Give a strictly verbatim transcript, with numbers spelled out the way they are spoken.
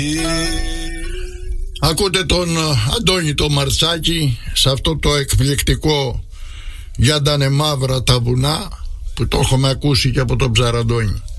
Ακούτε τον Αντώνη το Μαρτσάκη σε αυτό το εκπληκτικό «Για τα μαύρα τα βουνά» που το έχουμε ακούσει και από τον Ψαραντώνη.